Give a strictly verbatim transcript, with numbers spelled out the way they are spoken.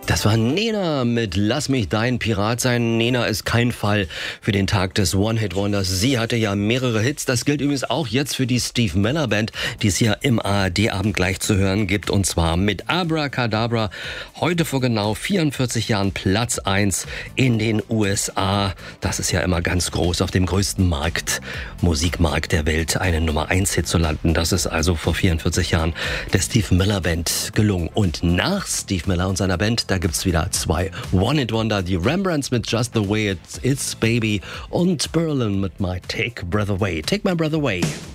Das war Nena mit Lass mich dein Pirat sein. Nena ist kein Fall für den Tag des One-Hit-Wonders. Sie hatte ja mehrere Hits. Das gilt übrigens auch jetzt für die Steve Miller Band, die es hier im A R D-Abend gleich zu hören gibt. Und zwar mit Abracadabra. Heute vor genau vierundvierzig Jahren Platz eins in den U S A. Das ist ja immer ganz groß, auf dem größten Markt, Musikmarkt der Welt, einen Nummer eins Hit zu landen. Das ist also vor vierundvierzig Jahren der Steve Miller Band gelungen. Und nach Steve Miller und seiner Band, da gibt's wieder zwei One-Hit-Wonder, die Rembrandts mit Just the Way It Is, Baby und Berlin mit My Take Breath Away. Take My Breath Away.